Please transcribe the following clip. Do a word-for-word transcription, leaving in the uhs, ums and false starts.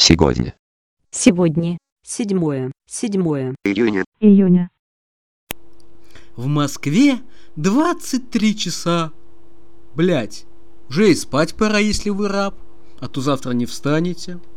Сегодня. Сегодня. Седьмое. Седьмое. Июня. Июня. В Москве двадцать три часа. Блять, уже и спать пора, если вы раб, а то завтра не встанете.